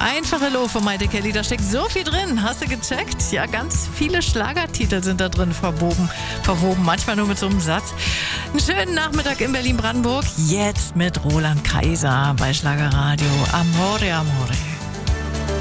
Einfache Lo von Maite Kelly, da steckt so viel drin. Hast du gecheckt? Ja, ganz viele Schlagertitel sind da drin verwoben, manchmal nur mit so einem Satz. Einen schönen Nachmittag in Berlin-Brandenburg. Jetzt mit Roland Kaiser bei Schlagerradio. Amore, amore.